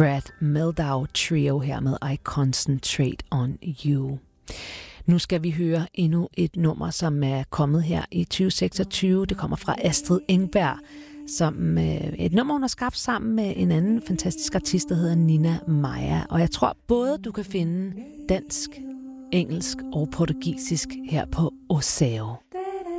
Brad Mehldau Trio her med I Concentrate on You. Nu skal vi høre endnu et nummer, som er kommet her i 2026. Det kommer fra Astrid Engberg, som et nummer, hun har skabt sammen med en anden fantastisk artist, der hedder Nina Maja. Og jeg tror både, du kan finde dansk, engelsk og portugisisk her på Oseo.